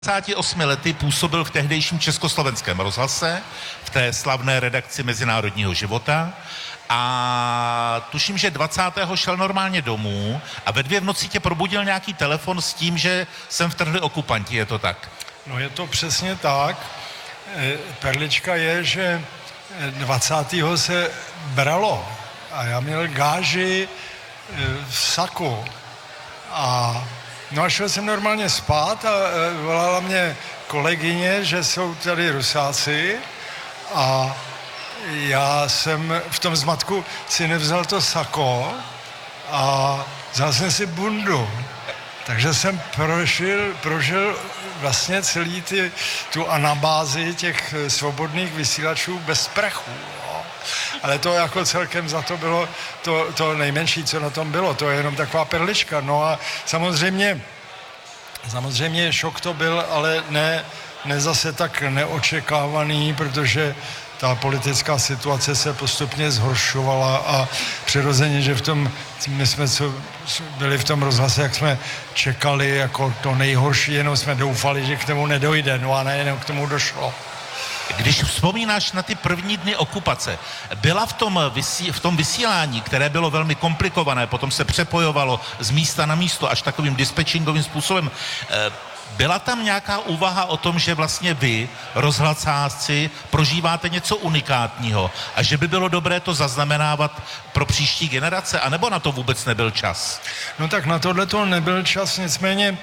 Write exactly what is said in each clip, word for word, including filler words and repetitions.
padesát osmi lety působil v tehdejším Československém rozhlase, v té slavné redakci Mezinárodního života a tuším, že dvacátého šel normálně domů a ve dvě v noci tě probudil nějaký telefon s tím, že sem vtrhli okupanti, je to tak? No je to přesně tak. Perlička je, že dvacátého se bralo a já měl gáži v saku a no a šel jsem normálně spát a volala mě kolegyně, že jsou tady Rusáci a já jsem v tom zmatku si nevzal to sako a vzal jsem si bundu. Takže jsem prožil, prožil vlastně celý ty, tu anabázi těch svobodných vysílačů bez prachu. Jo. Ale to jako celkem za to bylo to, to nejmenší, co na tom bylo. To je jenom taková perlička. No a samozřejmě, samozřejmě šok to byl, ale ne, ne zase tak neočekávaný, protože ta politická situace se postupně zhoršovala a přirozeně, že v tom, my jsme co byli v tom rozhlase, jak jsme čekali jako to nejhorší, jenom jsme doufali, že k tomu nedojde, no a nejenom k tomu došlo. Když vzpomínáš na ty první dny okupace, byla v tom, vysí, v tom vysílání, které bylo velmi komplikované, potom se přepojovalo z místa na místo až takovým dispečingovým způsobem, byla tam nějaká úvaha o tom, že vlastně vy, rozhlasáci, prožíváte něco unikátního a že by bylo dobré to zaznamenávat pro příští generace, anebo na to vůbec nebyl čas? No tak na tohle to nebyl čas, nicméně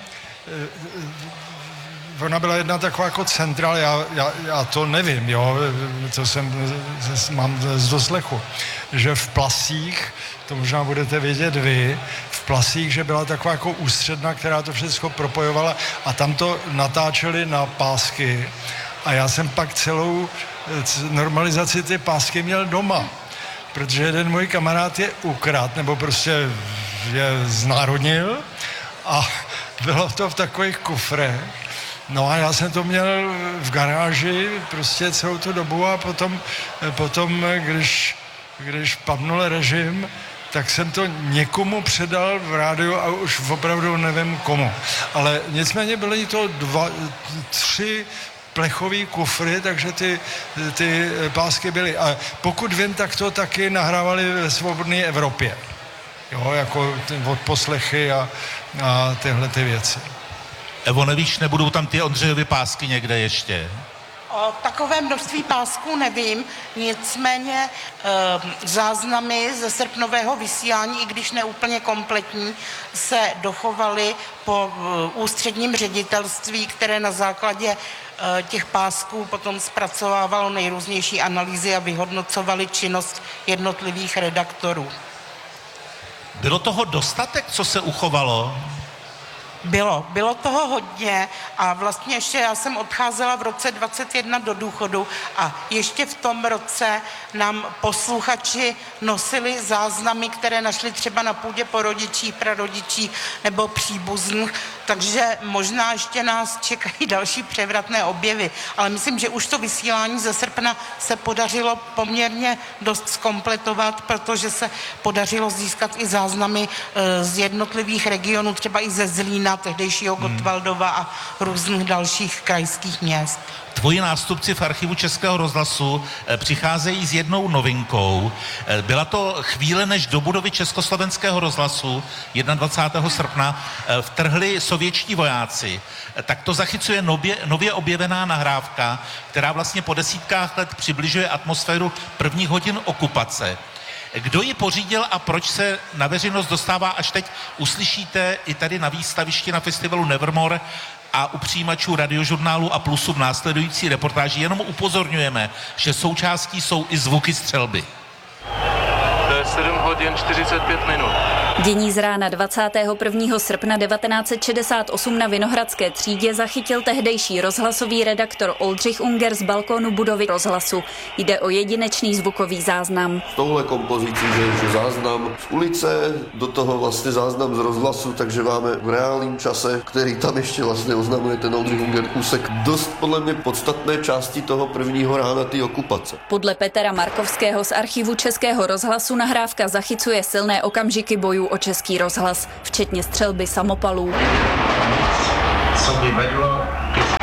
ona byla jedna taková jako centrál, já, já, já to nevím, jo, to jsem, mám z doslechu, že v Plasích, to možná budete vědět vy, v Plasích, že byla taková jako ústředna, která to všechno propojovala a tam to natáčeli na pásky a já jsem pak celou normalizaci ty pásky měl doma, protože jeden můj kamarád je ukradl, nebo prostě je znárodnil a bylo to v takových kufrech. No a já jsem to měl v garáži prostě celou tu dobu a potom, potom když, když padnul režim, tak jsem to někomu předal v rádiu a už opravdu nevím komu. Ale nicméně byly to dva, tři plechový kufry, takže ty, ty pásky byly. A pokud vím, tak to taky nahrávali ve Svobodné Evropě. Jo, jako odposlechy a, a tyhle ty věci. Evo, nevíš, nebudou tam ty Ondřejovy pásky někde ještě? O takové množství pásků nevím, nicméně e, záznamy ze srpnového vysílání, i když neúplně kompletní, se dochovaly po e, ústředním ředitelství, které na základě e, těch pásků potom zpracovávalo nejrůznější analýzy a vyhodnocovali činnost jednotlivých redaktorů. Bylo toho dostatek, co se uchovalo? Bylo, bylo toho hodně a vlastně ještě já jsem odcházela v roce dvacet jedna do důchodu a ještě v tom roce nám posluchači nosili záznamy, které našli třeba na půdě po rodičích, prarodičích nebo příbuzných, takže možná ještě nás čekají další převratné objevy, ale myslím, že už to vysílání ze srpna se podařilo poměrně dost zkompletovat, protože se podařilo získat i záznamy e, z jednotlivých regionů, třeba i ze Zlína, tehdejšího Gottwaldova a různých dalších krajských měst. Tvoji nástupci v archivu Českého rozhlasu e, přicházejí s jednou novinkou. E, byla to chvíle, než do budovy Československého rozhlasu dvacátého prvního srpna e, vtrhli sovětští vojáci. E, tak to zachycuje nově, nově objevená nahrávka, která vlastně po desítkách let přibližuje atmosféru prvních hodin okupace. Kdo ji pořídil a proč se na veřejnost dostává až teď, uslyšíte i tady na výstavišti na festivalu Nevermore a u přijímačů Radiožurnálu a Plusu v následující reportáži. Jenom upozorňujeme, že součástí jsou i zvuky střelby. To je sedm hodin čtyřicet pět minut. Dění z rána dvacátého prvního srpna devatenáct set šedesát osm na Vinohradské třídě zachytil tehdejší rozhlasový redaktor Oldřich Unger z balkónu budovy rozhlasu. Jde o jedinečný zvukový záznam. Touhle kompozicí, že, že záznam z ulice, do toho vlastně záznam z rozhlasu, takže máme v reálném čase, který tam ještě vlastně oznamuje ten Oldřich Unger úsek, dost podle mě podstatné části toho prvního rána té okupace. Podle Petra Markovského z archivu Českého rozhlasu nahrávka zachycuje silné okamžiky bojů o Český rozhlas, včetně střelby samopalů. Co by vedlo ke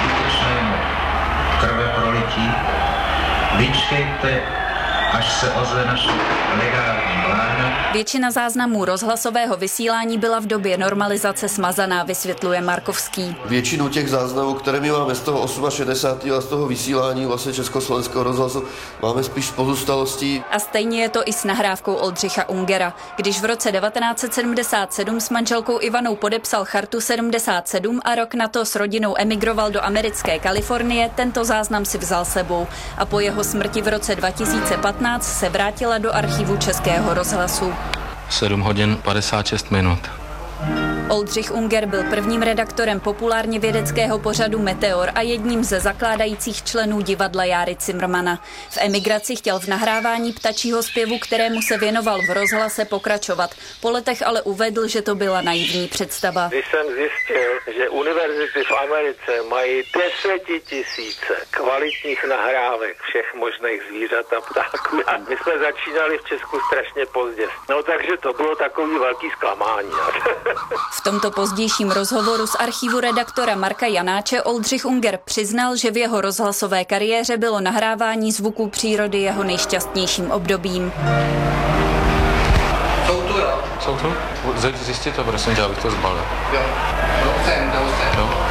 Vyčkejte, až se ozve naše legální vláda. Většina záznamů rozhlasového vysílání byla v době normalizace smazaná, vysvětluje Markovský. Většinu těch záznamů, které my máme z toho šedesátého osmého a z toho vysílání vlastně Československého rozhlasu, máme spíš pozůstalostí. A stejně je to i s nahrávkou Oldřicha Ungera. Když v roce devatenáct set sedmdesát sedm s manželkou Ivanou podepsal Chartu sedmdesát sedm a rok na to s rodinou emigroval do americké Kalifornie, tento záznam si vzal sebou a po jeho smrti v roce dva tisíce patnáct se vrátila do archivu Českého rozhlasu. sedm hodin padesát šest minut. Oldřich Unger byl prvním redaktorem populárně vědeckého pořadu Meteor a jedním ze zakládajících členů divadla Járy Cimrmana. V emigraci chtěl v nahrávání ptačího zpěvu, kterému se věnoval v rozhlase, pokračovat. Po letech ale uvedl, že to byla naivní představa. Když jsem zjistil, že univerzity v Americe mají desetitisíce kvalitních nahrávek všech možných zvířat a ptáků. A my jsme začínali v Česku strašně pozdě. No takže to bylo takový velký zklamání. V tomto pozdějším rozhovoru z archivu redaktora Marka Janáče Oldřich Unger přiznal, že v jeho rozhlasové kariéře bylo nahrávání zvuků přírody jeho nejšťastnějším obdobím. Jsou tu, jo? Jsou tu? Zjistit to, prosím tě, abych to zbalil. Jo, jdou sem, jdou sem. Jo.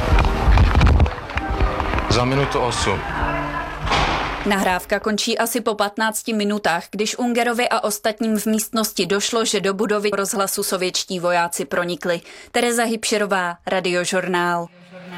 Za minutu osm. Nahrávka končí asi po patnácti minutách, když Ungerovi a ostatním v místnosti došlo, že do budovy rozhlasu sovětští vojáci pronikli. Tereza Hybšerová, Radiožurnál.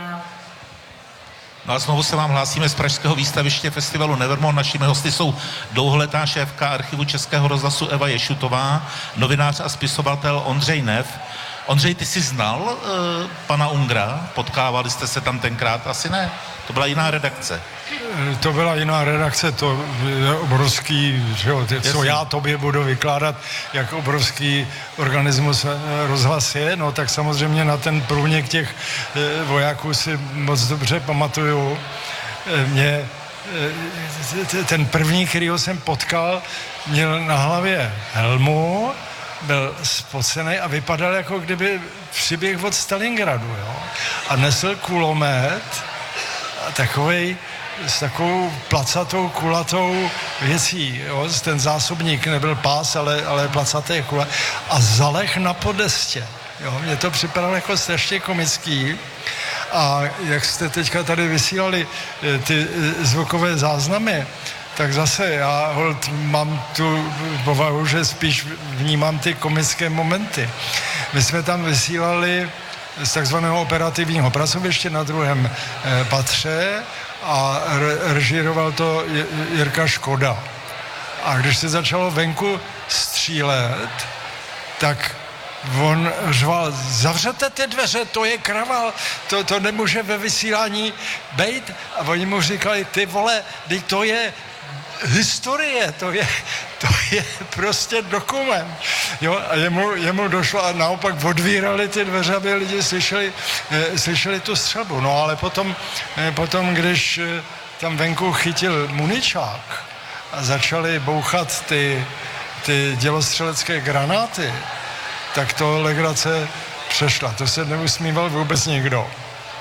No a znovu se vám hlásíme z pražského výstaviště festivalu Nevermore. Našimi hosty jsou dlouholetá šéfka archivu Českého rozhlasu Eva Ješutová, novinář a spisovatel Ondřej Neff. Ondřej, ty jsi znal uh, pana Ungera? Potkávali jste se tam tenkrát? Asi ne. To byla jiná redakce. To byla jiná redakce, to je obrovský, že jo, co Jasně. já tobě budu vykládat, jak obrovský organismus rozhlas je, no tak samozřejmě na ten průnik těch vojáků si moc dobře pamatuju. Mě ten první, kterýho jsem potkal, měl na hlavě helmu, byl spocený a vypadal, jako kdyby přiběh od Stalingradu, jo, a nesl kulomet a takovej s takovou placatou, kulatou věcí, jo? Ten zásobník nebyl pás, ale, ale placaté kule a zaleh na podestě. Jo? Mně to připadalo jako strašně komický a jak jste teďka tady vysílali ty zvukové záznamy, tak zase já holt mám tu povahu, že spíš vnímám ty komické momenty. My jsme tam vysílali z takzvaného operativního pracoviště na druhém eh, patře a re- režíroval to Jirka Škoda. A když se začalo venku střílet, tak on řval, zavřete ty dveře, to je kraval, to, to nemůže ve vysílání bejt. A oni mu říkali, ty vole, teď to je historie, to je, to je prostě dokument. Jo, a jemu, jemu došlo a naopak odvírali ty dveře, aby lidi slyšeli, eh, slyšeli tu střelbu. No ale potom, eh, potom když eh, tam venku chytil muničák a začali bouchat ty, ty dělostřelecké granáty, tak to legrace přešla. To se neusmíval vůbec nikdo.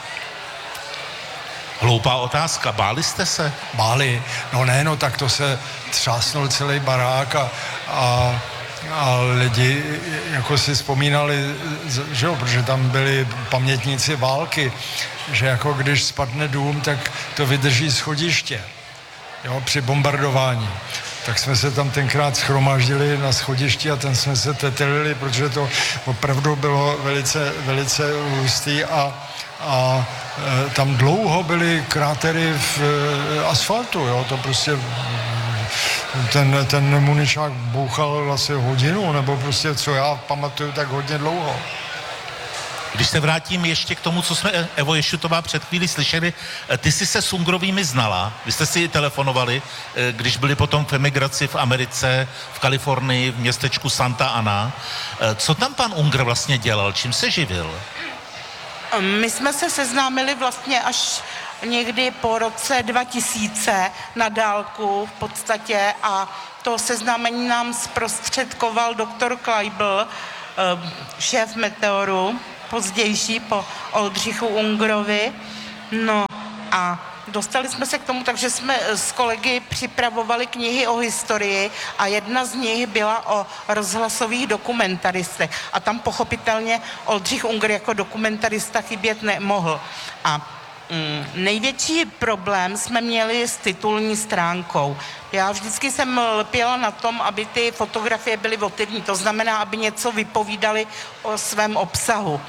Hloupá otázka. Báli jste se? Báli. No ne, no tak to se třásnul celý barák a, a, a lidi jako si vzpomínali, že jo, protože tam byli pamětníci války, že jako když spadne dům, tak to vydrží schodiště, jo, při bombardování. Tak jsme se tam tenkrát shromáždili na schodišti a ten jsme se tetelili, protože to opravdu bylo velice, velice hustý a a e, tam dlouho byly krátery v e, asfaltu, jo, to prostě ten, ten muničák bouchal vlastně hodinu, nebo prostě, co já pamatuju, tak hodně dlouho. Když se vrátím ještě k tomu, co jsme Evo Ješutová před chvílí slyšeli, ty jsi se s Ungrovými znala, vy jste si telefonovali, když byli potom v emigraci v Americe, v Kalifornii, v městečku Santa Ana. Co tam pan Unger vlastně dělal, čím se živil? My jsme se seznámili vlastně až někdy po roce dva tisíce na dálku v podstatě a to seznámení nám zprostředkoval doktor Kleibl, šéf Meteoru, pozdější po Oldřichu Ungerovi. No a dostali jsme se k tomu, takže jsme s kolegy připravovali knihy o historii a jedna z nich byla o rozhlasových dokumentaristech. A tam pochopitelně Oldřich Unger jako dokumentarista chybět nemohl. A mm, největší problém jsme měli s titulní stránkou. Já vždycky jsem lpěla na tom, aby ty fotografie byly votivní, to znamená, aby něco vypovídali o svém obsahu.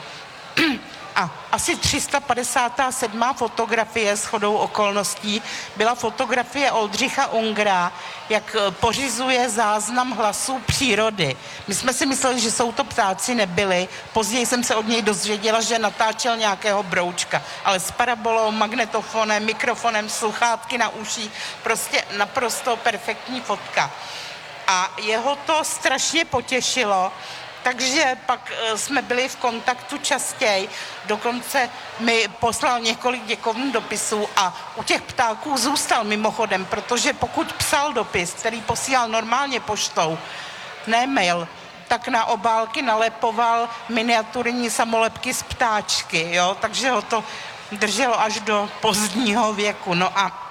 A asi tři sta padesátá sedmá fotografie shodou okolností byla fotografie Oldřicha Ungera, jak pořizuje záznam hlasů přírody. My jsme si mysleli, že jsou to ptáci, nebyli. Později jsem se od něj dozvěděla, že natáčel nějakého broučka, ale s parabolou, magnetofonem, mikrofonem, sluchátky na uších, prostě naprosto perfektní fotka. A jeho to strašně potěšilo, takže pak jsme byli v kontaktu častěji, dokonce mi poslal několik děkovných dopisů a u těch ptáků zůstal mimochodem, protože pokud psal dopis, který posílal normálně poštou, ne mail, tak na obálky nalepoval miniaturní samolepky z ptáčky, jo? Takže ho to drželo až do pozdního věku. No a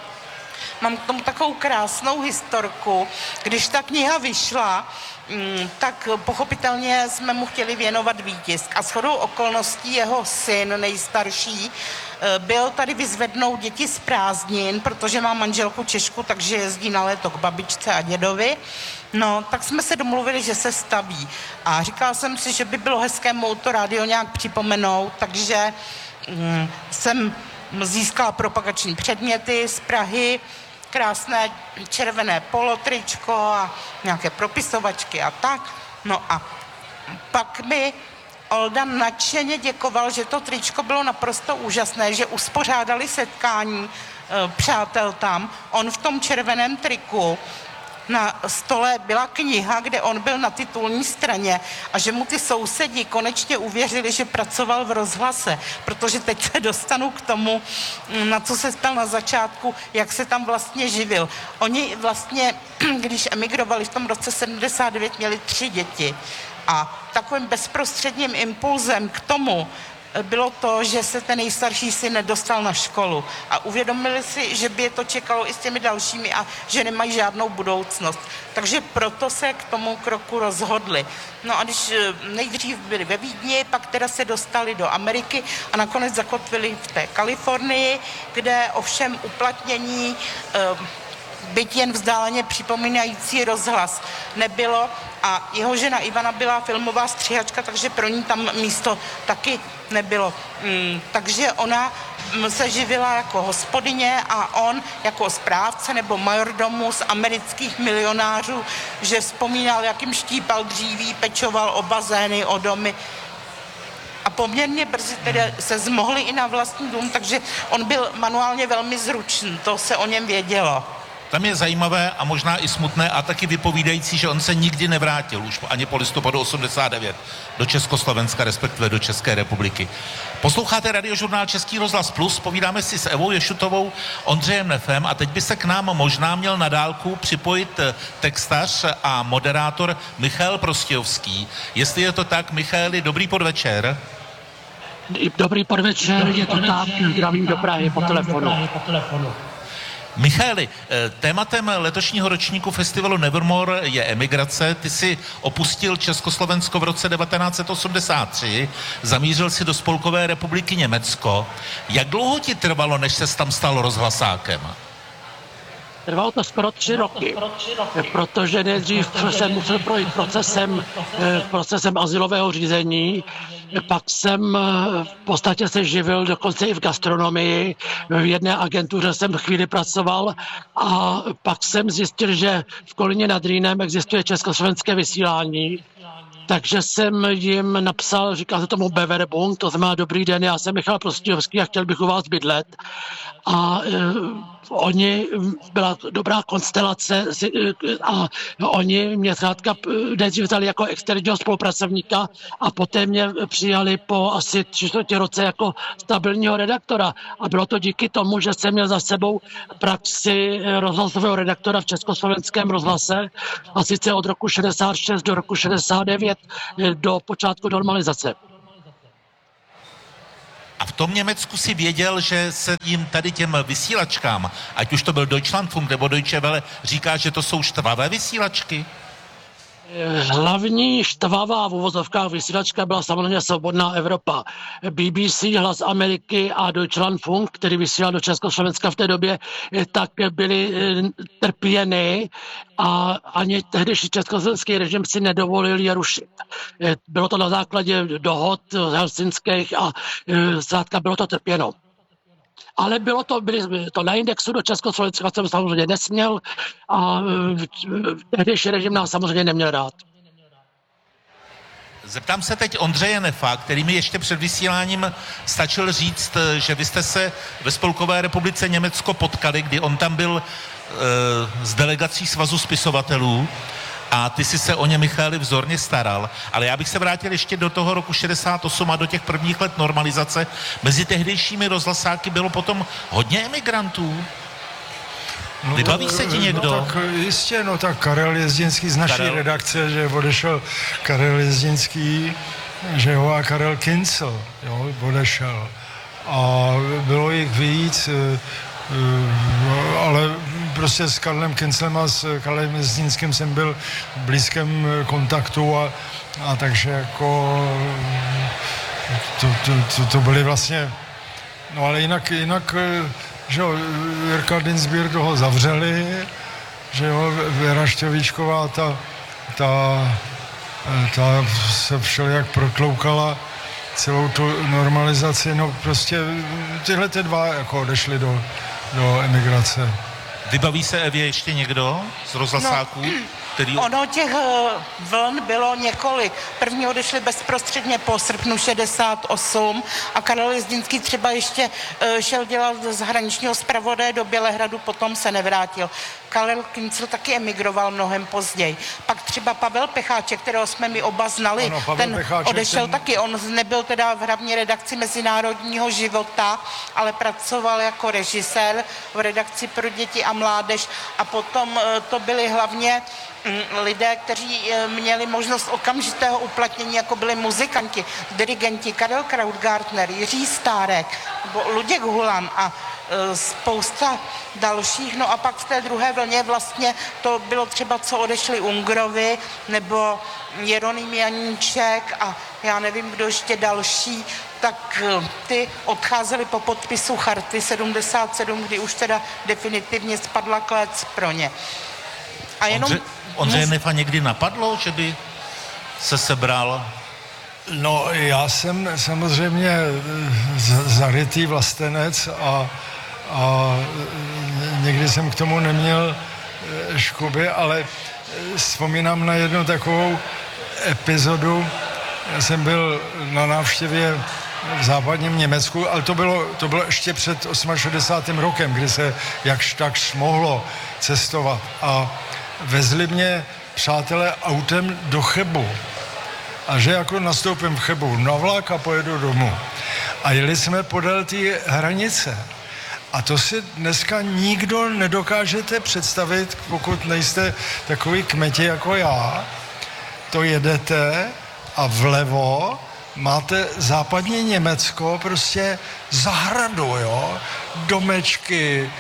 mám k tomu takovou krásnou historku. Když ta kniha vyšla, tak pochopitelně jsme mu chtěli věnovat výtisk. A shodou okolností jeho syn, nejstarší, byl tady vyzvednout děti z prázdnin, protože má manželku Češku, takže jezdí na léto k babičce a dědovi. No, tak jsme se domluvili, že se staví. A říkala jsem si, že by bylo hezké mu to rádio nějak připomenout, takže mm, jsem získala propagační předměty z Prahy, krásné červené polotričko a nějaké propisovačky a tak. No a pak mi Olda nadšeně děkoval, že to tričko bylo naprosto úžasné, že uspořádali setkání e, přátel tam. On v tom červeném triku, na stole byla kniha, kde on byl na titulní straně a že mu ty sousedi konečně uvěřili, že pracoval v rozhlase, protože teď se dostanu k tomu, na co se stal na začátku, jak se tam vlastně živil. Oni vlastně, když emigrovali v tom roce sedmdesát devět, měli tři děti a takovým bezprostředním impulzem k tomu bylo to, že se ten nejstarší syn nedostal na školu a uvědomili si, že by je to čekalo i s těmi dalšími a že nemají žádnou budoucnost. Takže proto se k tomu kroku rozhodli. No a když nejdřív byli ve Vídni, pak teda se dostali do Ameriky a nakonec zakotvili v té Kalifornii, kde ovšem uplatnění byť jen vzdáleně připomínající rozhlas nebylo a jeho žena Ivana byla filmová stříhačka, takže pro ní tam místo taky nebylo. Mm, takže ona se živila jako hospodyně a on jako správce nebo majordomus amerických milionářů, že vzpomínal, jak jim štípal dříví, pečoval o bazény, o domy. A poměrně brzy tedy se zmohli i na vlastní dům, takže on byl manuálně velmi zručný, to se o něm vědělo. Tam je zajímavé a možná i smutné a taky vypovídající, že on se nikdy nevrátil už ani po listopadu osmdesát devět do Československa, respektive do České republiky. Posloucháte radiožurnál Český rozhlas Plus, povídáme si s Evou Ješutovou, Ondřejem Nefem a teď by se k nám možná měl na dálku připojit textař a moderátor Michal Prostějovský. Jestli je to tak, Michaeli, dobrý podvečer. Dobrý podvečer, je to tak, zdravím do Prahy po telefonu. Michaeli, tématem letošního ročníku festivalu Nevermore je emigrace. Ty jsi opustil Československo v roce devatenáct set osmdesát tři, zamířil si do Spolkové republiky Německo. Jak dlouho ti trvalo, než ses tam stal rozhlasákem? Trvalo to skoro tři roky, protože nejdřív jsem musel projít procesem, procesem azylového řízení, pak jsem v podstatě se živil dokonce i v gastronomii, v jedné agentuře jsem chvíli pracoval a pak jsem zjistil, že v Kolíně nad Rýnem existuje československé vysílání, takže jsem jim napsal, říká se tomu Beverbung, to znamená dobrý den, já jsem Michal Prostějovský a chtěl bych u vás bydlet. A e, oni, byla dobrá konstelace a oni mě zkrátka nejdřív vzali jako externího spolupracovníka a poté mě přijali po asi tři čtvrtě roce jako stabilního redaktora. A bylo to díky tomu, že jsem měl za sebou praxi rozhlasového redaktora v Československém rozhlase a sice od roku šedesát šest do roku šedesát devět do počátku normalizace. A v tom Německu si věděl, že se jim tady těm vysílačkám, ať už to byl Deutschlandfunk nebo Deutsche Welle, říká, že to jsou štvavé vysílačky? Hlavní štvavá v uvozovkách vysílačka byla samozřejmě Svobodná Evropa. B B C, Hlas Ameriky a Deutschlandfunk, který vysílal do Československa v té době, tak byly trpěny a ani tehdejší československý režim si nedovolil je rušit. Bylo to na základě dohod helsinských a zkrátka bylo to trpěno. Ale bylo to, byli to na indexu do Československa jsem samozřejmě nesměl a tehdejší režim nás samozřejmě neměl rád. Zeptám se teď Ondřeje Nefa, který mi ještě před vysíláním stačil říct, že vy jste se ve Spolkové republice Německo potkali, kdy on tam byl e, z delegací Svazu spisovatelů a ty si se o ně, Michaeli, vzorně staral. Ale já bych se vrátil ještě do toho roku šedesát osm a do těch prvních let normalizace. Mezi tehdejšími rozhlasáky bylo potom hodně emigrantů. No, Vybaví se ti někdo? No tak jistě, no tak Karel Jezdinský z naší Karel. redakce, že odešel Karel Jezdinský, že jo, a Karel Kincl, jo, odešel. A bylo jich víc, ale prostě s Karlem Kinclem a s Karlem Jezdinským jsem byl v blízkém kontaktu a, a takže jako to, to, to, to byly vlastně, no ale jinak, jinak že jo, Jirka Dinsbír toho zavřeli, že jo, Věra Šťovíčková, ta, ta, ta se všelijak protloukala celou tu normalizaci, no prostě tyhle ty dva jako odešli do, do emigrace. Vybaví se Evě ještě někdo z rozhlasáků? No, který... Ono těch vln bylo několik. První odešli bezprostředně po srpnu šedesát osm a Karel Jezdinský třeba ještě šel dělat zahraničního zpravodaje do Bělehradu, potom se nevrátil. Karel Kincl taky emigroval mnohem později. Pak třeba Pavel Pecháček, kterého jsme mi oba znali, ano, ten Pecháček, odešel ten... taky. On nebyl teda v hlavní redakci Mezinárodního života, ale pracoval jako režisér v redakci pro děti a mládež a potom to byly hlavně lidé, kteří měli možnost okamžitého uplatnění, jako byli muzikanti, dirigenti Karel Krautgartner, Jiří Stárek, nebo Luděk Hulan a spousta dalších. No a pak v té druhé vlně vlastně to bylo třeba, co odešli Ungrovi, nebo Jeroným Janíček a já nevím, kdo ještě další, tak ty odcházeli po podpisu Charty sedmdesát sedm, kdy už teda definitivně spadla klec pro ně. A jenom... Ondře, Ondřeje Nefa někdy napadlo, že by se sebral? No, já jsem samozřejmě zarytý vlastenec a, a někdy jsem k tomu neměl škuby, ale vzpomínám na jednu takovou epizodu. Já jsem byl na návštěvě v západním Německu, ale to bylo, to bylo ještě před šedesátým osmým rokem, kdy se jakž takž mohlo cestovat. A vezli mě přátelé autem do Chebu. A že jako nastoupím v Chebu na vlak a pojedu domů. A jeli jsme podél té hranice. A to si dneska nikdo nedokážete představit, pokud nejste takový kmeti jako já. To jedete a vlevo máte západní Německo, prostě zahradu, jo, domečky,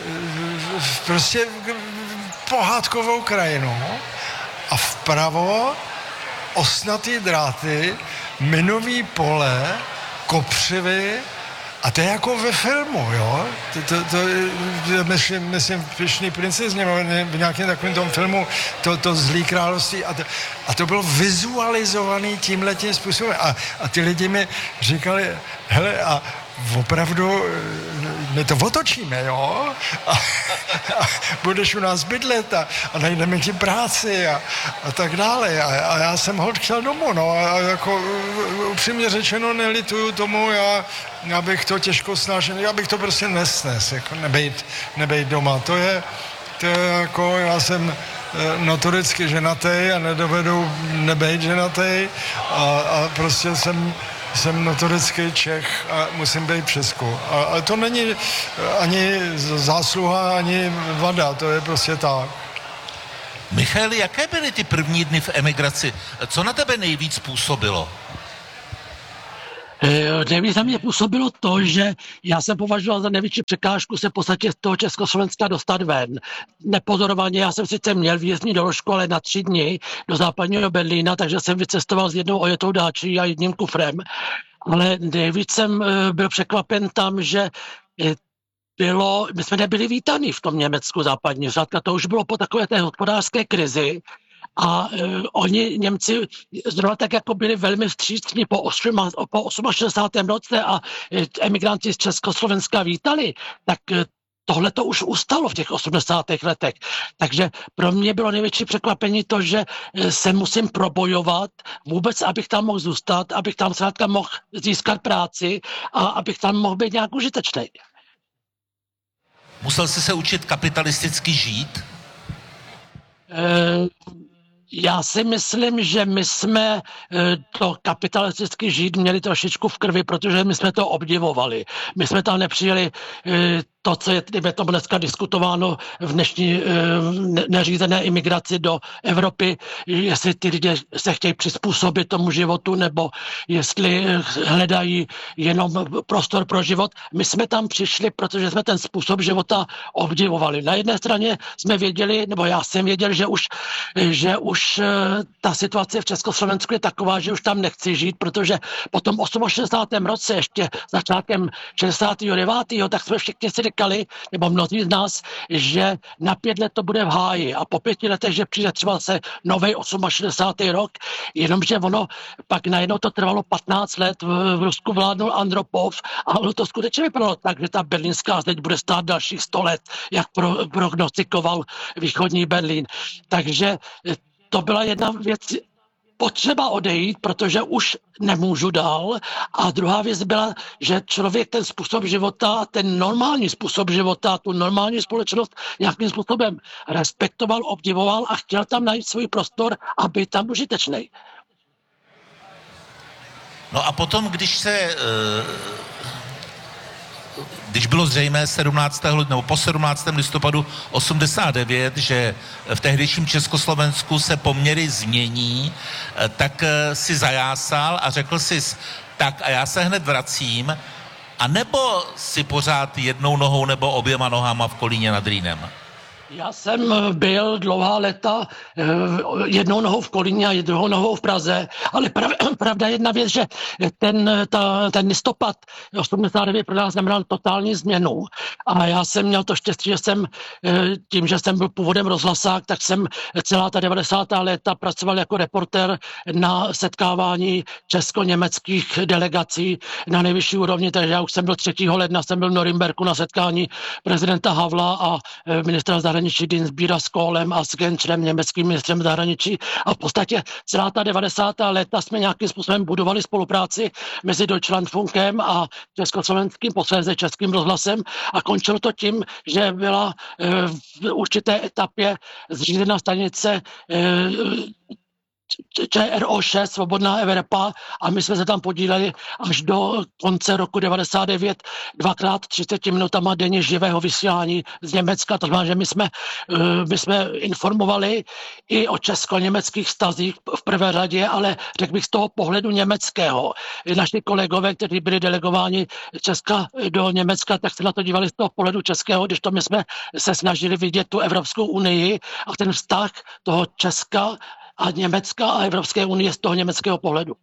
prostě pohádkovou krajinu a vpravo osnatý dráty, minový pole, kopřivy a to je jako ve filmu, jo. To, to, to, to myslím, myslím v Pyšný princezně, v nějakém takovém tom filmu, to, to Zlý království a to, a to bylo vizualizovaný tímhletím způsobem a, a ty lidi mi říkali, hele, a opravdu my to otočíme, jo? A, a budeš u nás bydlet a, a najdeme ti práci a, a tak dále. A, a já jsem hod chtěl domů, no a jako upřímně řečeno nelituju tomu, já, já bych to těžko snažil, já bych to prostě nesnes, jako nebejt, nebejt doma. To je, to je jako, já jsem notoricky ženatý a nedovedu nebejt ženatý a, a prostě jsem jsem notorický Čech a musím být v Česku. A, ale to není ani zásluha, ani vada, to je prostě tak. Michaeli, jaké byly ty první dny v emigraci? Co na tebe nejvíc působilo? Nejvíc na mě působilo to, že já jsem považoval za největší překážku se v podstatě z toho Československa dostat ven. Nepozorovaně, já jsem sice měl výjezdní doložku, ale na tři dny do západního Berlína, takže jsem vycestoval s jednou ojetou dáčí a jedním kufrem. Ale nejvíc jsem byl překvapen tam, že bylo, my jsme nebyli vítaní v tom Německu západní. Řádka to už bylo po takové té hospodářské krizi. A uh, oni, Němci, zrovna tak jako byli velmi vstřícní po, po šedesátém osmém roce a emigranti z Československa vítali, tak uh, tohle to už ustalo v těch osmdesátých letech. Takže pro mě bylo největší překvapení to, že uh, se musím probojovat vůbec, abych tam mohl zůstat, abych tam zkrátka mohl získat práci a abych tam mohl být nějak užitečný. Musel jsi se učit kapitalisticky žít? Uh, Já si myslím, že my jsme to kapitalisticky žít měli trošičku v krvi, protože my jsme to obdivovali. My jsme tam nepřijeli to, co je to dneska diskutováno v dnešní neřízené imigraci do Evropy, jestli ty lidé se chtějí přizpůsobit tomu životu, nebo jestli hledají jenom prostor pro život. My jsme tam přišli, protože jsme ten způsob života obdivovali. Na jedné straně jsme věděli, nebo já jsem věděl, že už, že už ta situace v Československu je taková, že už tam nechci žít, protože po tom šedesátém osmém roce, ještě začátkem šedesátého devátého tak jsme všichni si říkali, nebo mnozí z nás, že na pět let to bude v háji a po pěti letech, že přijde třeba se novej šedesátý osmý rok, jenomže ono pak najednou to trvalo patnáct let, v, v Rusku vládnul Andropov a ono to skutečně vypadalo tak, že ta berlínská zeď bude stát dalších sto let, jak pro, prognostikoval východní Berlín. Takže to byla jedna věc, potřeba odejít, protože už nemůžu dál. A druhá věc byla, že člověk ten způsob života, ten normální způsob života, tu normální společnost nějakým způsobem respektoval, obdivoval a chtěl tam najít svůj prostor a být tam užitečný. No a potom, když se... Když bylo zřejmé sedmnáctého nebo po sedmnáctém listopadu osmdesát devět, že v tehdejším Československu se poměry změní, tak si zajásal a řekl si, tak a já se hned vracím, a nebo si pořád jednou nohou nebo oběma nohama v Kolíně nad Rýnem? Já jsem byl dlouhá léta jednou nohou v Kolíně a druhou nohou v Praze, ale prav, pravda je jedna věc, že ten, ta, ten listopad osmdesát devět pro nás znamenal totální změnu a já jsem měl to štěstí, že jsem tím, že jsem byl původem rozhlasák, tak jsem celá ta devadesátá léta pracoval jako reportér na setkávání česko-německých delegací na nejvyšší úrovni, takže já už jsem byl třetího ledna, jsem byl v Norimberku na setkání prezidenta Havla a ministra zahraničí Dinsbíra s Kohlem a s Genčrem, německým ministrem zahraničí. A v podstatě celá ta devadesátá léta jsme nějakým způsobem budovali spolupráci mezi Deutschlandfunkem a československým, posléze českým rozhlasem a končilo to tím, že byla e, v určité etapě zřízena stanice e, Č R O šest, Svobodná Evropa, a my jsme se tam podíleli až do konce roku devadesát devět, dvakrát třicet minutama denně živého vysílání z Německa. To znamená, že my jsme, my jsme informovali i o česko-německých vztazích v prvé řadě, ale řekl bych z toho pohledu německého. Naši kolegové, kteří byli delegováni Česka do Německa, tak se na to dívali z toho pohledu českého, když to my jsme se snažili vidět tu Evropskou unii a ten vztah toho Česka a Německa a Evropské unie z toho německého pohledu.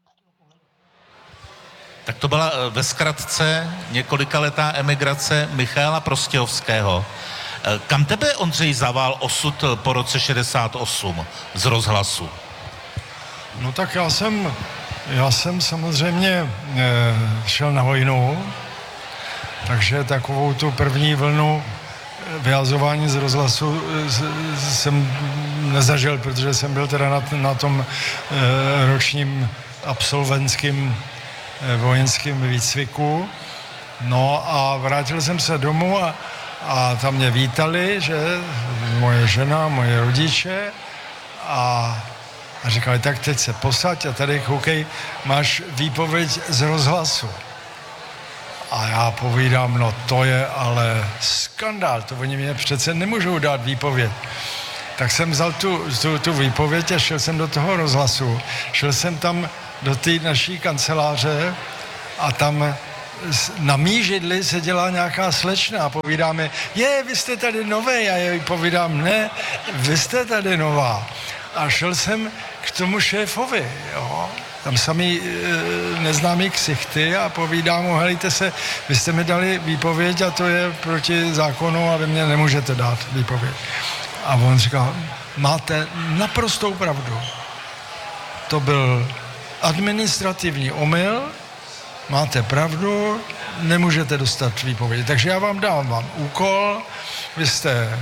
Tak to byla ve zkratce několikaletá emigrace Michaela Prostějovského. Kam tebe, Ondřej, zavál osud po roce šedesát osm z rozhlasu? No tak já jsem, já jsem samozřejmě šel na vojnu, takže takovou tu první vlnu vyhazování z rozhlasu jsem nezažil, protože jsem byl teda na, na tom e, ročním absolventským e, vojenském výcviku. No a vrátil jsem se domů a, a tam mě vítali, že moje žena, moje rodiče a, a říkali, tak teď se posaď a tady koukej, máš výpověď z rozhlasu. A já povídám, no to je ale skandál, to oni mě přece nemůžou dát výpověď. Tak jsem vzal tu, tu, tu výpověď a šel jsem do toho rozhlasu. Šel jsem tam do té naší kanceláře a tam na mý židli se dělá nějaká slečna a povídá mi, je, vy jste tady nový, a já jí povídám, ne, vy jste tady nová. A šel jsem k tomu šéfovi, jo. Tam samý e, neznámý ksichty a povídám mu, helejte se, vy jste mi dali výpověď a to je proti zákonu a vy mě nemůžete dát výpověď. A on říkal, máte naprostou pravdu. To byl administrativní omyl, máte pravdu, nemůžete dostat výpověď. Takže já vám dám vám úkol, vy jste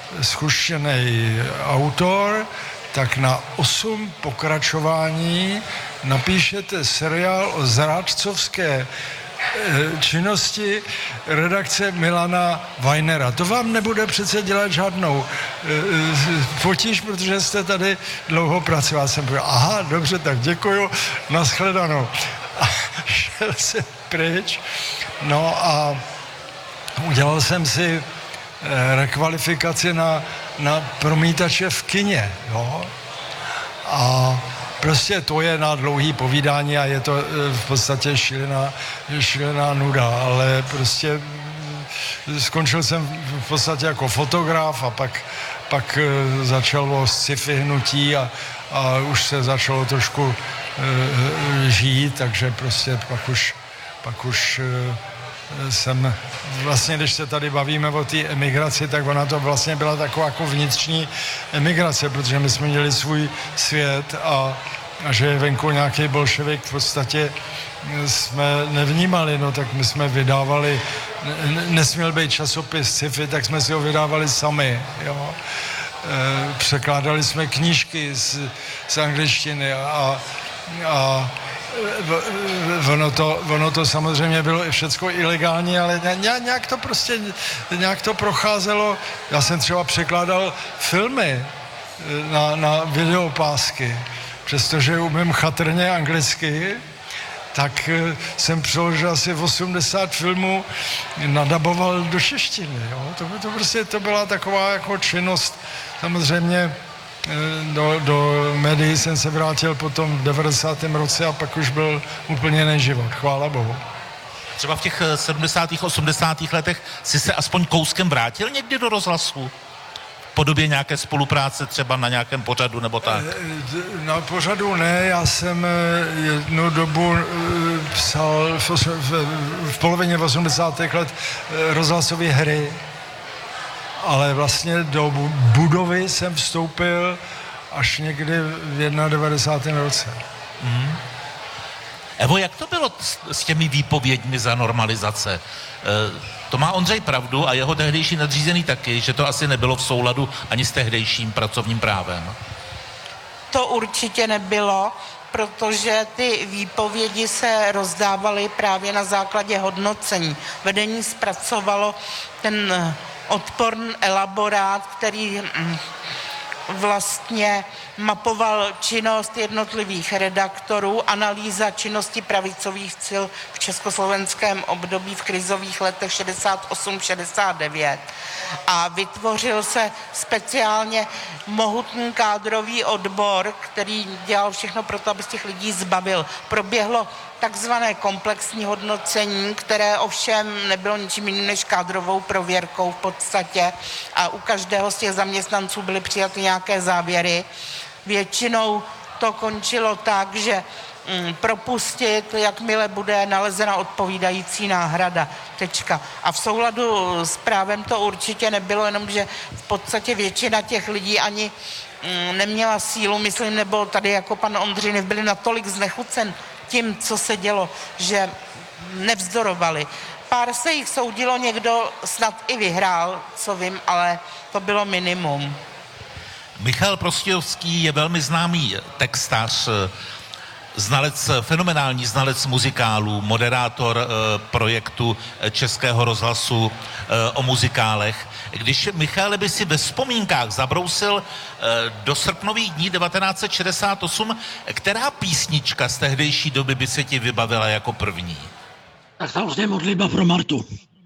zkušený autor, tak na osm pokračování napíšete seriál o zrádcovské činnosti redakce Milana Weinera. To vám nebude přece dělat žádnou potíž, protože jste tady dlouho pracoval. Jsem povedal, aha, dobře, tak děkuju, nashledanou. A šel jsem pryč, no a udělal jsem si rekvalifikaci na, na promítače v kině, jo. A prostě to je na dlouhý povídání a je to v podstatě šílená, šílená nuda, ale prostě skončil jsem v podstatě jako fotograf a pak, pak začalo sci-fi hnutí a, a už se začalo trošku e, žít, takže prostě pak už, pak už e, jsem vlastně, když se tady bavíme o té emigraci, tak ona to vlastně byla taková jako vnitřní emigrace, protože my jsme měli svůj svět a, a že je venku nějaký bolševik, v podstatě jsme nevnímali, no tak my jsme vydávali, nesměl být časopis sci-fi, tak jsme si ho vydávali sami, jo. E, překládali jsme knížky z, z angličtiny a, a Ono to, ono to samozřejmě bylo i všecko ilegální, ale nějak to prostě, nějak to procházelo. Já jsem třeba překládal filmy na, na videopásky, přestože umím chatrně anglicky, tak jsem přeložil asi osmdesát filmů, nadaboval do češtiny. Jo? To, to prostě to byla taková jako činnost, samozřejmě. Do, do médií jsem se vrátil potom v devadesátém roce a pak už byl úplně jiný život, chvála Bohu. Třeba v těch sedmdesátých, osmdesátých letech si se aspoň kouskem vrátil někdy do rozhlasu? V podobě nějaké spolupráce třeba na nějakém pořadu nebo tak? Na pořadu ne, já jsem jednu dobu psal v, v, v polovině osmdesátých let rozhlasové hry, ale vlastně do budovy jsem vstoupil až někdy v devadesátém prvním roce. Mm. Evo, jak to bylo s, s těmi výpověďmi za normalizace? E, to má Ondřej pravdu a jeho tehdejší nadřízený taky, že to asi nebylo v souladu ani s tehdejším pracovním právem. To určitě nebylo, protože ty výpovědi se rozdávaly právě na základě hodnocení. Vedení zpracovalo ten odporný elaborát, který vlastně mapoval činnost jednotlivých redaktorů, analýza činnosti pravicových sil v československém období v krizových letech šedesát osm šedesát devět a vytvořil se speciálně mohutný kádrový odbor, který dělal všechno pro to, aby z těch lidí zbavil. Proběhlo takzvané komplexní hodnocení, které ovšem nebylo ničím jiným než kádrovou prověrkou v podstatě a u každého z těch zaměstnanců byly přijaty nějaké závěry. Většinou to končilo tak, že mm, propustit, jakmile bude nalezena odpovídající náhrada. Tečka. A v souladu s právem to určitě nebylo, jenom že v podstatě většina těch lidí ani mm, neměla sílu, myslím, nebo tady jako pan Ondřinev byli natolik znechucen tím, co se dělo, že nevzdorovali. Pár se jich soudilo, někdo snad i vyhrál, co vím, ale to bylo minimum. Michal Prostějovský je velmi známý textař, znalec, fenomenální znalec muzikálů, moderátor e, projektu Českého rozhlasu e, o muzikálech. Když Michale by si ve vzpomínkách zabrousil e, do srpnových dní devatenáct set šedesát osm, která písnička z tehdejší doby by se ti vybavila jako první? Tak samozřejmě Modlitba pro Martu.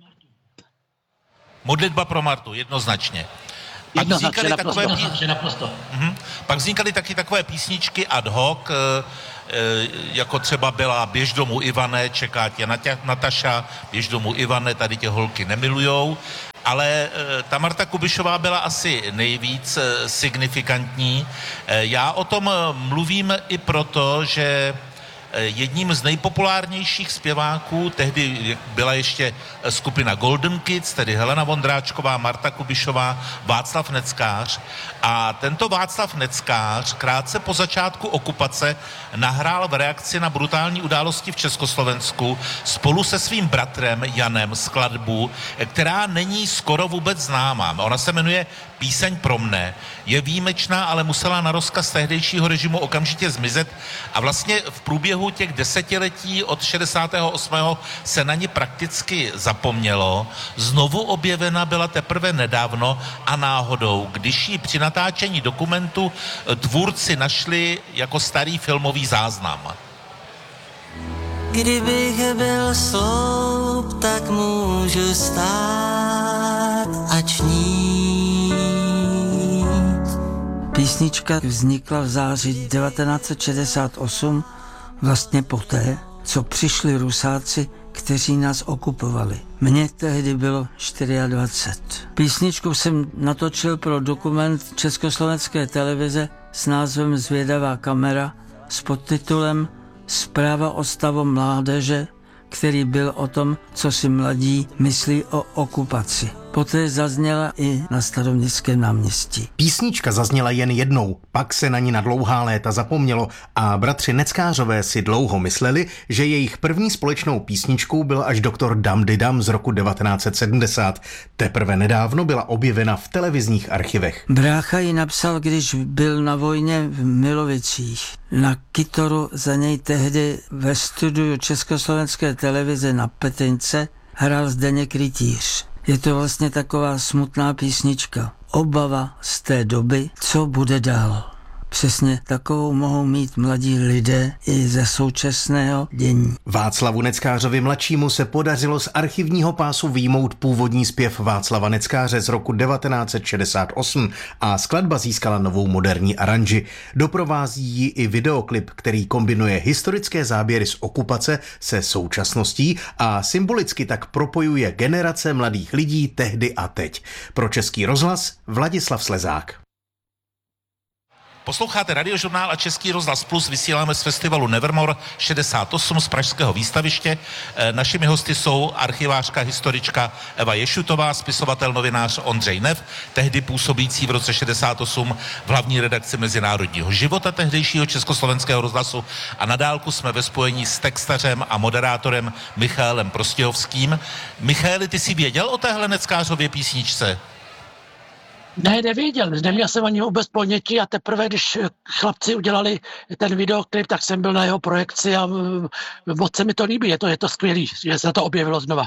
Modlitba pro Martu, jednoznačně. Pak vznikaly takové pí... uh-huh. Pak vznikaly taky takové písničky ad hoc, jako třeba byla Běž domů Ivane, čeká tě Natě, Nataša, Běž domů Ivane, tady tě holky nemilujou. Ale ta Marta Kubišová byla asi nejvíc signifikantní. Já o tom mluvím i proto, že jedním z nejpopulárnějších zpěváků, tehdy byla ještě skupina Golden Kids, tedy Helena Vondráčková, Marta Kubišová, Václav Neckář. A tento Václav Neckář krátce po začátku okupace nahrál v reakci na brutální události v Československu spolu se svým bratrem Janem skladbu, která není skoro vůbec známá. Ona se jmenuje Píseň pro mne. Je výjimečná, ale musela na rozkaz tehdejšího režimu okamžitě zmizet a vlastně v průběhu těch desetiletí od šedesátého osmého se na ní prakticky zapomnělo. Znovu objevena byla teprve nedávno a náhodou, když ji při natáčení dokumentu tvůrci našli jako starý filmový záznam. Kdybych byl sloup, tak můžu stát a čnít. Písnička vznikla v září devatenáct set šedesát osm, vlastně poté, co přišli Rusáci, kteří nás okupovali. Mně tehdy bylo dvacet čtyři. Písničku jsem natočil pro dokument Československé televize s názvem Zvědavá kamera s podtitulem Zpráva o stavu mládeže, který byl o tom, co si mladí myslí o okupaci. Poté zazněla i na Staroměstském náměstí. Písnička zazněla jen jednou, pak se na ní na dlouhá léta zapomnělo a bratři Neckářové si dlouho mysleli, že jejich první společnou písničkou byl až doktor Dam Di Dam z roku devatenáct set sedmdesát. Teprve nedávno byla objevena v televizních archivech. Brácha ji napsal, když byl na vojně v Milovicích. Na kytoru za něj tehdy ve studiu Československé televize na Petince hrál Zdeněk Rytíř. Je to vlastně taková smutná písnička. Obava z té doby, co bude dál. Přesně takovou mohou mít mladí lidé i ze současného dění. Václavu Neckářovi mladšímu se podařilo z archivního pásu vyjmout původní zpěv Václava Neckáře z roku devatenáct set šedesát osm a skladba získala novou moderní aranži. Doprovází ji i videoklip, který kombinuje historické záběry z okupace se současností a symbolicky tak propojuje generace mladých lidí tehdy a teď. Pro Český rozhlas Vladislav Slezák. Posloucháte Radiožurnál a Český rozhlas Plus, vysíláme z festivalu Nevermore šedesát osm z pražského výstaviště. Našimi hosty jsou archivářka, historička Eva Ješutová, spisovatel, novinář Ondřej Nev, tehdy působící v roce šedesát osm v hlavní redakci Mezinárodního života tehdejšího Československého rozhlasu a na dálku jsme ve spojení s textařem a moderátorem Michaelem Prostějovským. Michaeli, ty jsi věděl o téhle Neckářově písničce? Ne, nevěděl, neměl jsem ani vůbec ponětí a teprve, když chlapci udělali ten videoklip, tak jsem byl na jeho projekci a moc se mi to líbí, je to, je to skvělý, že se to objevilo znova.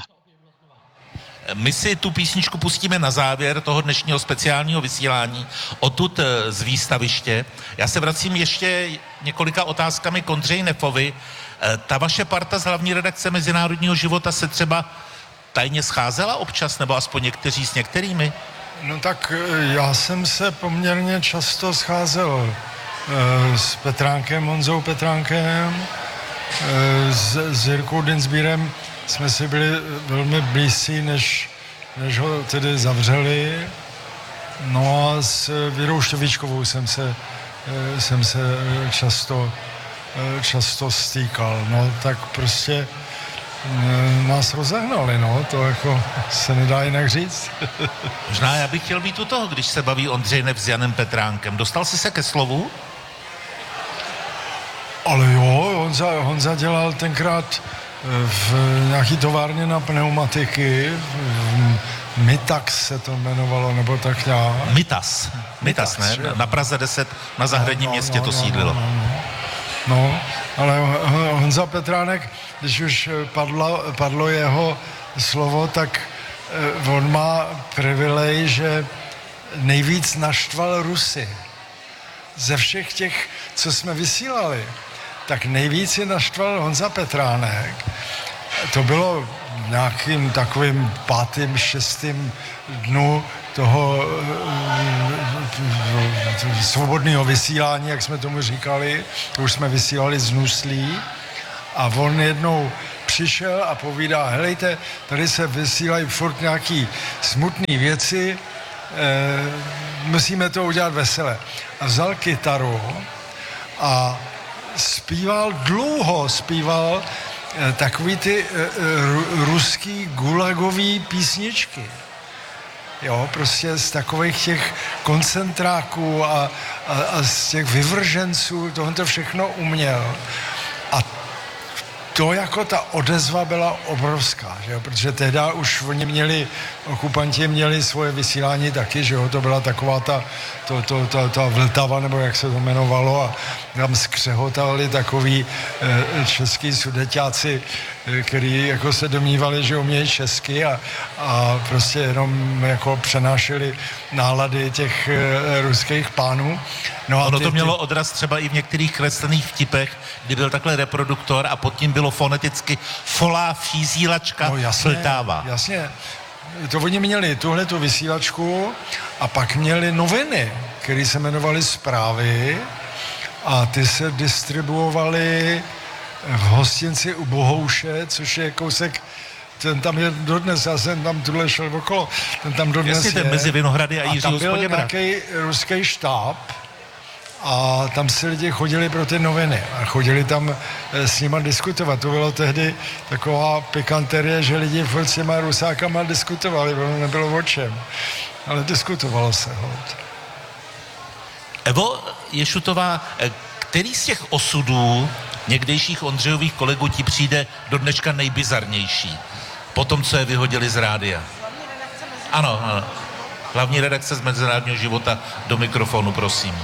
My si tu písničku pustíme na závěr toho dnešního speciálního vysílání odtud z výstaviště. Já se vracím ještě několika otázkami k Ondřeji Nefovi. Ta vaše parta z hlavní redakce Mezinárodního života se třeba tajně scházela občas, nebo aspoň někteří s některými? No tak já jsem se poměrně často scházel e, s Petránkem, Honzou Petránkem, e, s, s Jirkou Dinsbírem. Jsme si byli velmi blízcí, než, než ho tedy zavřeli. No a s Věrou Štovíčkovou jsem se, e, jsem se často, e, často stýkal. No tak prostě nás rozehnali, no, to jako se nedá jinak říct. Možná já bych chtěl být u toho, když se baví Ondřej Nev s Janem Petránkem. Dostal jsi se ke slovu? Ale jo, Honza, Honza dělal tenkrát v nějaký továrně na pneumatiky, Mitax se to jmenovalo, nebo tak nějak. Mitas. Mitas, ne? Jo. Na Praze deset, na zahradním no, no, městě no, to sídlilo. No, no, no. No, ale Honza Petránek, když už padlo, padlo jeho slovo, tak on má privilej, že nejvíc naštval Rusy. Ze všech těch, co jsme vysílali, tak nejvíc je naštval Honza Petránek. To bylo nějakým takovým pátým, šestým dnu toho e, svobodného vysílání, jak jsme tomu říkali, už jsme vysílali z Nuslí, a on jednou přišel a povídá, helejte, tady se vysílají furt nějaký smutné věci, e, musíme to udělat veselé. A vzal kytaru a zpíval, dlouho zpíval e, takový ty e, e, ruský gulagový písničky. Jo, prostě z takových těch koncentráků a, a, a z těch vyvrženců, tohle to všechno uměl. A to jako ta odezva byla obrovská, že jo? Protože tehdy už oni měli, okupanti měli svoje vysílání taky, že jo, to byla taková ta, to, to, ta, ta Vltava, nebo jak se to jmenovalo, a tam skřehotali takový e, český sudeťáci, e, který jako se domnívali, že umějí česky a, a prostě jenom jako přenášeli nálady těch e, ruských pánů. No a ono ty, to mělo ty... odraz třeba i v některých kreslených vtipech, kdy byl takhle reproduktor a pod tím bylo foneticky folá fízílačka no, jasně, Vltava. Jasně. To oni měli tuhletu vysílačku a pak měli noviny, které se jmenovaly Zprávy a ty se distribuovaly v hostinci u Bohouše, což je kousek, ten tam je dodnes, já jsem tam tuhle šel okolo, ten tam dodnes Jasně, je. ten mezi Vinohrady a Jiřího tam byl Spoděbra. nějaký ruský štáb a tam si lidi chodili pro ty noviny a chodili tam s nima diskutovat. To bylo tehdy taková pikanterie, že lidi furt s těma Rusákama diskutovali, ono nebylo o čem, ale diskutovalo se. Hod. Evo Ješutová, který z těch osudů někdejších Ondřejových kolegů ti přijde do dneška nejbizarnější? Po tom, co je vyhodili z rádia. Ano, ano. Hlavní redakce z Mezinárodního života do mikrofonu, prosím.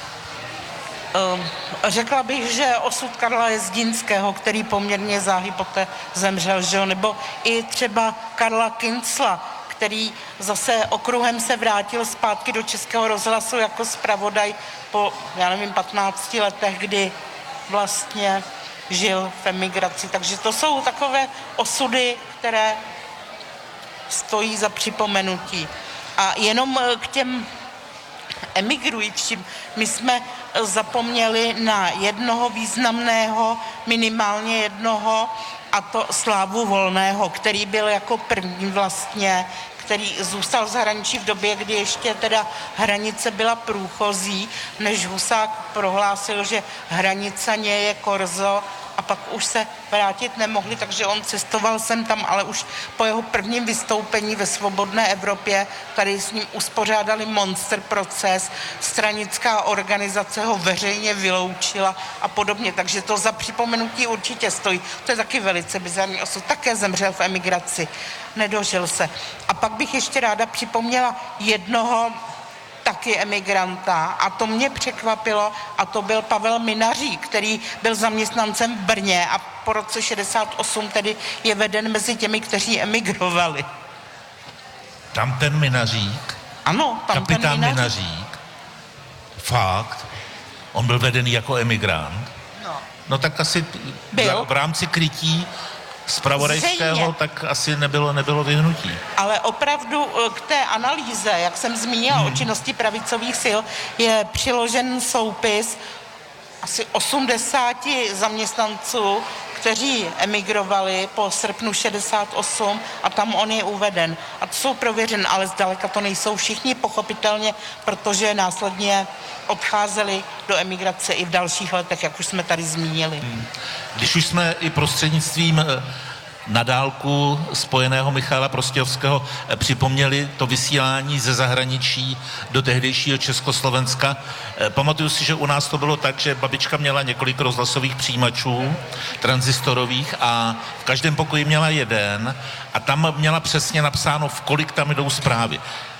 Um, řekla bych, že osud Karla Jezdínského, který poměrně záhy poté zemřel, že jo? Nebo i třeba Karla Kincla, který zase okruhem se vrátil zpátky do Českého rozhlasu jako zpravodaj po, já nevím, patnácti letech, kdy vlastně žil v emigraci. Takže to jsou takové osudy, které stojí za připomenutí. A jenom k těm emigrujícím, my jsme zapomněli na jednoho významného, minimálně jednoho, a to Slávu Volného, který byl jako první vlastně, který zůstal v zahraničí v době, kdy ještě teda hranice byla průchozí, než Husák prohlásil, že hranice nie je korzo, a pak už se vrátit nemohli, takže on cestoval sem tam, ale už po jeho prvním vystoupení ve svobodné Evropě tady s ním uspořádali monster proces, stranická organizace ho veřejně vyloučila a podobně, takže to za připomenutí určitě stojí. To je taky velice bizarní osud, také zemřel v emigraci, nedožil se. A pak bych ještě ráda připomněla jednoho taky emigranta a to mě překvapilo a to byl Pavel Minařík, který byl zaměstnancem v Brně a po roce šedesát osm tedy je veden mezi těmi, kteří emigrovali. Tam ten Minařík? Ano, tam kapitán ten Minařík. Minařík. Fakt? On byl vedený jako emigrant? No. No tak asi byl. v rámci krytí zpravodajského Zřejmě. tak asi nebylo, nebylo vyhnutí. Ale opravdu k té analýze, jak jsem zmínila hmm. o činnosti pravicových sil, je přiložen soupis asi osmdesáti zaměstnanců, kteří emigrovali po srpnu šedesát osm a tam on je uveden. A to jsou prověřen, ale zdaleka to nejsou všichni, pochopitelně, protože následně odcházeli do emigrace i v dalších letech, jak už jsme tady zmínili. Hmm. Když už jsme i prostřednictvím na dálku spojeného Michala Prostějovského připomněli to vysílání ze zahraničí do tehdejšího Československa. Pamatuju si, že u nás to bylo tak, že babička měla několik rozhlasových přijímačů tranzistorových a v každém pokoji měla jeden a tam měla přesně napsáno, v kolik tam jdou zprávy.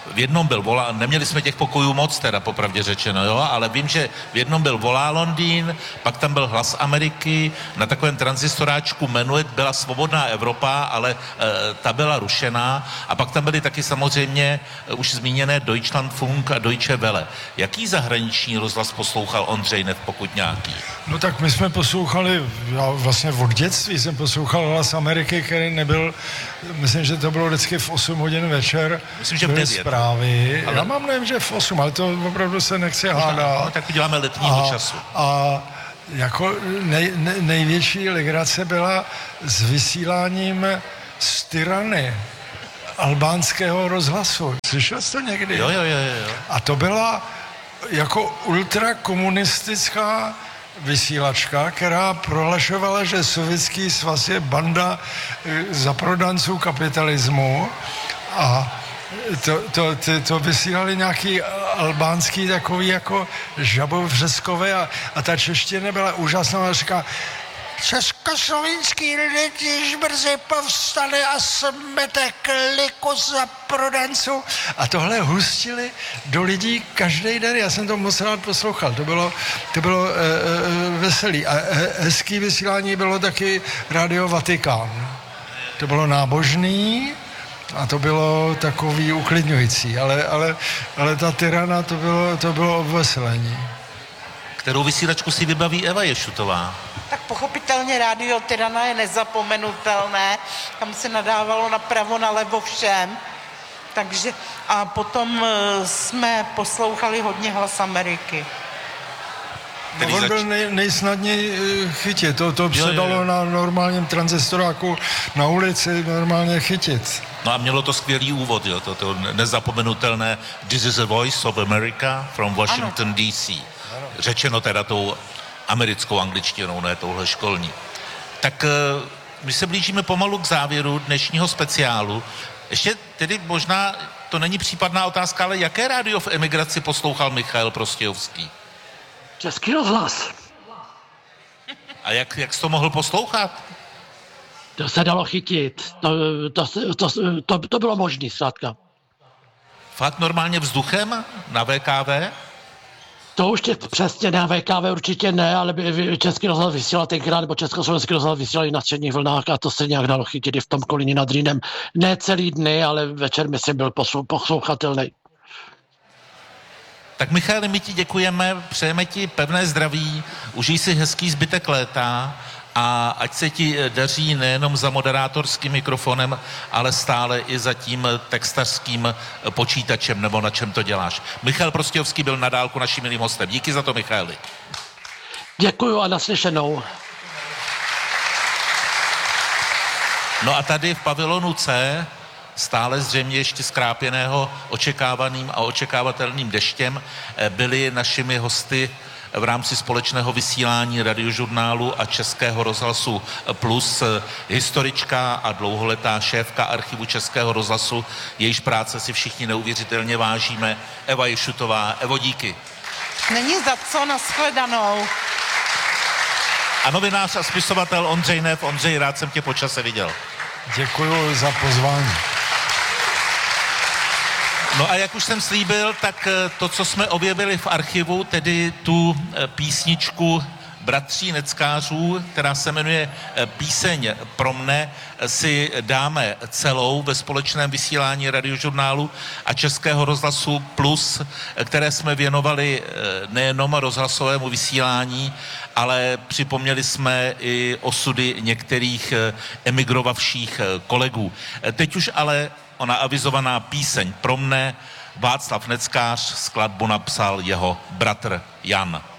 v jednom byl volá, neměli jsme těch pokojů moc teda, popravdě řečeno, jo, ale vím, že v jednom byl Volá Londýn, pak tam byl Hlas Ameriky, na takovém tranzistoráčku Menuet byla Svobodná Evropa, ale e, ta byla rušená a pak tam byly taky samozřejmě e, už zmíněné Deutschlandfunk a Deutsche Welle. Jaký zahraniční rozhlas poslouchal Ondřej Neff, pokud nějaký? No tak my jsme poslouchali, já vlastně od dětství jsem poslouchal Hlas Ameriky, který nebyl, myslím, že to bylo vždycky v osm hodin večer. Myslím, že v devět. Zprávy. Ale... Já mám nevím, že v osm, ale to opravdu se nechci Možná, hádat. no, tak uděláme letního a, času. A jako nej, nej, největší legrace byla s vysíláním z Tirany albánského rozhlasu. Slyšel jsi to někdy? Jo, jo, jo, jo. A to byla jako ultrakomunistická vysílačka, která prohlašovala, že Sovětský svaz je banda zaprodanců kapitalismu a to, to, to, to vysílali nějaký albánský takový jako žabovřeskové a, a ta čeština byla úžasná a říká, československý lid již brzy povstane a smete kliku za prodanců. A tohle hustili do lidí každý den. Já jsem to moc rád poslouchal. To bylo, to bylo e, e, veselý. A he, hezký vysílání bylo taky Radio Vatikán. To bylo nábožný a to bylo takový uklidňující. Ale, ale, ale ta Tirana, to bylo, to bylo obveselení. Kterou vysílačku si vybaví Eva Ješutová? Tak pochopitelně Rádio Tirana je nezapomenutelné, tam se nadávalo napravo, nalevo všem, takže a potom jsme poslouchali hodně Hlas Ameriky. No, on byl nej, nejsnadněji chytit, to, to se dalo na normálním tranzistoráku na ulici normálně chytit. No a mělo to skvělý úvod, jo, to, to nezapomenutelné This is a Voice of America from Washington D C Řečeno teda tou americkou angličtinou, ne touhle školní. Tak my se blížíme pomalu k závěru dnešního speciálu. Ještě tedy možná, to není případná otázka, ale jaké rádio v emigraci poslouchal Michail Prostějovský? Český rozhlas. A jak, jak jsi to mohl poslouchat? To se dalo chytit. To, to, to, to, to bylo možné, zkrátka. Fakt normálně vzduchem na V K V? To už tě přesně na V K V určitě ne, ale by Český rozhlas vysílal tenkrát, nebo Československý rozhlas vysílali na středních vlnách a to se nějak dalo chytit i v tom Kolíně nad Rýnem. Ne celý dny, ale večer myslím byl poslouchatelný. Tak Michale, my ti děkujeme, přejeme ti pevné zdraví, užij si hezký zbytek léta a ať se ti daří nejenom za moderátorským mikrofonem, ale stále i za tím textařským počítačem, nebo na čem to děláš. Michal Prostějovský byl na dálku naším milým hostem. Díky za to, Michaeli. Děkuju a naslyšenou. No a tady v pavilonu C, stále zřejmě ještě skrápěného očekávaným a očekávatelným deštěm, byli našimi hosty v rámci společného vysílání Radiožurnálu a Českého rozhlasu Plus historička a dlouholetá šéfka archivu Českého rozhlasu, jejíž práce si všichni neuvěřitelně vážíme, Eva Ješutová. Evo, díky. Není za co, nashledanou. A novinář a spisovatel Ondřej Neff. Ondřej, rád jsem tě po čase viděl. Děkuju za pozvání. No a jak už jsem slíbil, tak to, co jsme objevili v archivu, tedy tu písničku Bratří Neckářů, která se jmenuje Píseň pro mne, si dáme celou ve společném vysílání Radiožurnálu a Českého rozhlasu Plus, které jsme věnovali nejenom rozhlasovému vysílání, ale připomněli jsme i osudy některých emigrovavších kolegů. Teď už ale ona avizovaná Píseň pro mne, Václav Neckář, skladbu napsal jeho bratr Jan.